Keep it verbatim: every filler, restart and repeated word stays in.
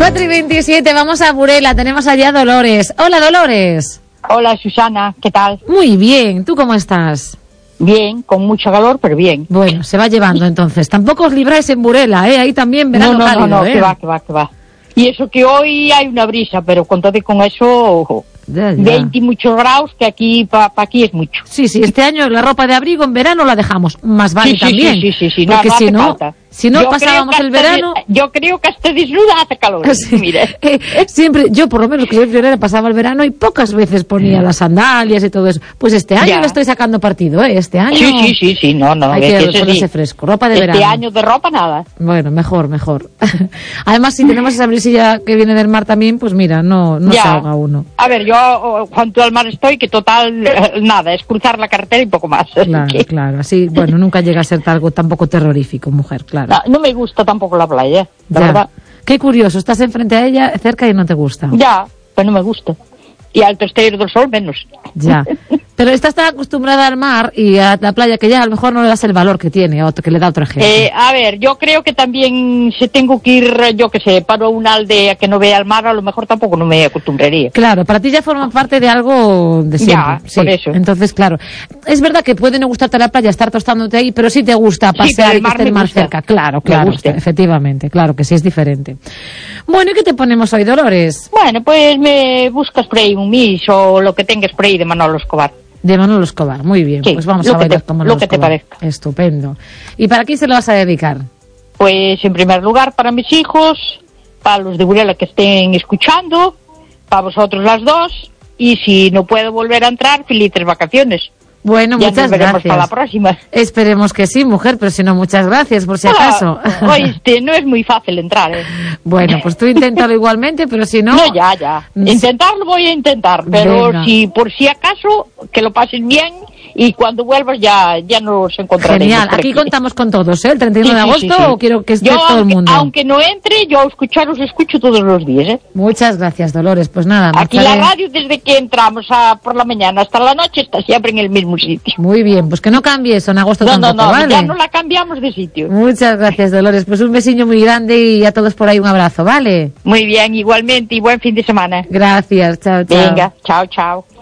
cuatro y veintisiete, vamos a Burela, tenemos allá a Dolores. Hola, Dolores. Hola, Susana, ¿qué tal? Muy bien, ¿tú cómo estás? Bien, con mucho calor, pero bien. Bueno, se va llevando entonces. Tampoco os libráis en Burela, ¿eh? Ahí también verano no, no, cálido, no, no, ¿eh? que va, que va, que va. Y eso que hoy hay una brisa, pero con todo y con eso, ojo, Ya, ya. veinte y muchos grados, que aquí, para pa aquí es mucho. Sí, sí, este año la ropa de abrigo en verano la dejamos. Más vale Sí, sí, también. sí, sí, sí, sí, no, Porque no si hace no, falta. si no Yo pasábamos creo el que hasta verano... de- yo creo que hasta desnuda hace calor, Sí, mire. eh, siempre, yo por lo menos que soy friolera pasaba el verano y pocas veces ponía las sandalias y todo eso. Pues este año Ya. le estoy sacando partido, ¿eh? Este año Sí, sí, sí, sí, no, no, hay es que que eso ponerse sí. fresco, ropa de Este verano. año de ropa nada. Bueno, mejor, mejor. Además, si tenemos esa brisilla que viene del mar también, pues mira, no, no se Ya. ahoga uno. A ver, yo oh, cuanto al mar estoy, que total, eh, nada, es cruzar la carretera y poco más. así Claro, que- claro. Así, bueno, nunca llega a ser algo tampoco terrorífico, mujer, claro. No, no me gusta tampoco la playa, la Ya. verdad. Qué curioso, estás enfrente a ella, cerca y no te gusta. Ya, pues no me gusta. Y al testero del sol menos. Ya. Pero estás tan acostumbrada al mar y a la playa que ya a lo mejor no le das el valor que tiene, o que le da otra gente. Eh, a ver, yo creo que también si tengo que ir, yo que sé, para una aldea que no vea el mar, a lo mejor tampoco no me acostumbraría. Claro, para ti ya forma parte de algo de siempre. Ya, sí. por eso. Entonces, claro, es verdad que puede no gustarte la playa, estar tostándote ahí, pero sí te gusta pero pasear el y que mar esté el me mar gusta. cerca. Claro, Me claro, gusta. efectivamente, claro que sí es diferente. Bueno, ¿y qué te ponemos hoy, Dolores? Bueno, pues me buscas por ahí un mis o lo que tengas por ahí de Manolo Escobar. De Manolo Escobar, muy bien, Sí, pues vamos lo a que bailar te- con Manolo lo que te Escobar. parezca. Estupendo. ¿Y para quién se lo vas a dedicar? Pues en primer lugar para mis hijos, para los de Burela que estén escuchando, para vosotros las dos, y si no puedo volver a entrar, felices vacaciones. Bueno, Ya muchas nos veremos gracias. para la próxima. Esperemos que sí, mujer, pero si no, muchas gracias, por si acaso. Ah, oíste, no es muy fácil entrar, ¿eh? Bueno, pues tú inténtalo igualmente, pero si no... No, ya, ya. Intentarlo voy a intentar, pero Venga. si por si acaso, que lo pasen bien y cuando vuelvas ya ya nos encontraremos. Genial, por aquí contamos con todos, ¿eh? El treinta y uno Sí, de sí, agosto, sí, sí. o quiero que esté Yo, todo el aunque- mundo. Aunque no entre, yo a escuchar os escucho todos los días, ¿eh? Muchas gracias, Dolores. Pues nada, Aquí marcharé- la radio, desde que entramos a, por la mañana hasta la noche, está siempre en el mismo sitio. Muy bien, pues que no cambie eso en agosto No, no, tampoco, no, ¿vale? ya no la cambiamos de sitio. Muchas gracias, Dolores. Pues un besiño muy grande y a todos por ahí un abrazo, ¿vale? Muy bien, igualmente, y buen fin de semana. Gracias, chao, chao. Venga, chao, chao.